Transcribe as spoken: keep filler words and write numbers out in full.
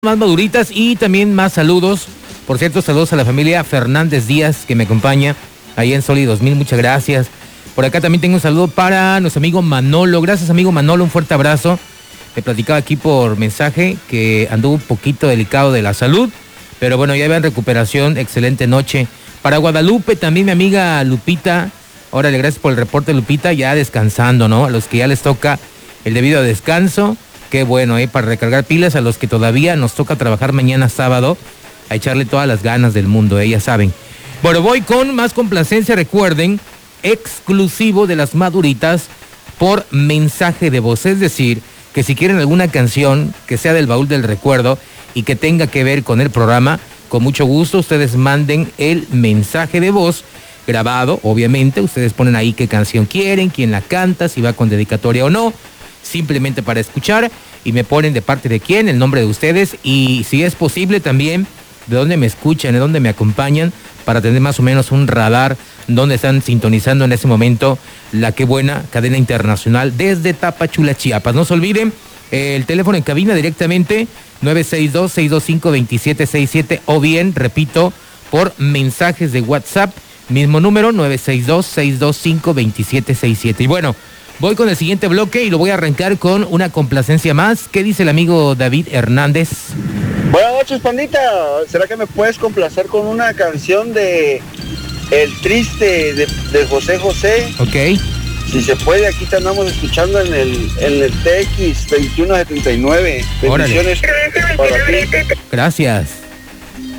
Más maduritas y también más saludos. Por cierto, saludos a la familia Fernández Díaz que me acompaña ahí en Soli dos mil. Muchas gracias. Por acá también tengo un saludo para nuestro amigo Manolo. Gracias, amigo Manolo, un fuerte abrazo. Me platicaba aquí por mensaje que anduvo un poquito delicado de la salud, pero bueno, ya va en recuperación. Excelente noche. Para Guadalupe también mi amiga Lupita. Órale, gracias por el reporte, Lupita. Ya descansando, ¿no? A los que ya les toca el debido descanso. Qué bueno, ¿eh? Para recargar pilas. A los que todavía nos toca trabajar mañana sábado, a echarle todas las ganas del mundo, ¿eh? Ya saben. Bueno, voy con más complacencia. Recuerden, exclusivo de las maduritas por mensaje de voz. Es decir, que si quieren alguna canción que sea del baúl del recuerdo y que tenga que ver con el programa, con mucho gusto ustedes manden el mensaje de voz grabado, obviamente. Ustedes ponen ahí qué canción quieren, quién la canta, si va con dedicatoria o no, simplemente para escuchar, y me ponen de parte de quién, el nombre de ustedes, y si es posible también de dónde me escuchan, de dónde me acompañan, para tener más o menos un radar donde están sintonizando en ese momento la Qué Buena cadena internacional desde Tapachula, Chiapas. No se olviden, eh, el teléfono en cabina directamente nueve seis dos, seis dos cinco, dos siete seis siete, o bien, repito, por mensajes de WhatsApp, mismo número nueve seis dos, seis dos cinco, dos siete seis siete. Y bueno, voy con el siguiente bloque y lo voy a arrancar con una complacencia más. ¿Qué dice el amigo David Hernández? Buenas noches, pandita. ¿Será que me puedes complacer con una canción de El Triste de, de José José? Ok. Si se puede, aquí te andamos escuchando en el, en el T X veintiuno setenta y nueve. Bendiciones para ti. Gracias.